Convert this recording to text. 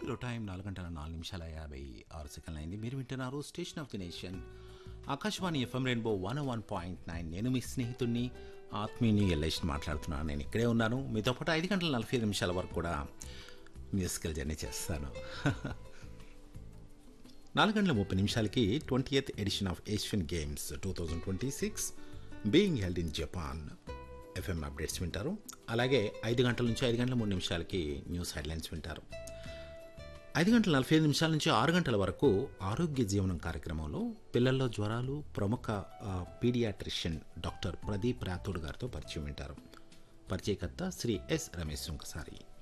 స్టూడియోలో టైం 4 గంటల 4 నిమిషాల 56 సెకండ్లు అయింది. మీరు వింటున్నారు station of the nation Akashvani FM rainbow 101.9. నేను మీ స్నేహితుడిని ఆత్మీయుని ఎల్ఐసి మాట్లాడుతున్నాను. నేను ఇక్కడే ఉన్నాను మీతో పాటు 5 గంటల 45 నిమిషాల వరకు కూడా మ్యూజికల్ జర్నీ చేస్తాను. 4 గంటల 30 నిమిషాలకి 20th edition of Asian games 2026 being held in Japan FM updates వింటారు. అలాగే 5 గంటల నుంచి 5 గంటల 3 నిమిషాలకి న్యూస్ హెడ్లైన్స్ వింటారు. 5 గంటల 45 నిమిషాల నుంచి 6 గంటల వరకు ఆరోగ్య జీవనం కార్యక్రమంలో పిల్లల్లో జ్వరాలు ప్రముఖ పీడియాట్రిషియన్ డాక్టర్ ప్రదీప్ రాథోడ్ గారితో పరిచయం వింటారు. పరిచయకర్త శ్రీ ఎస్ రమేష్ సుంకసారి.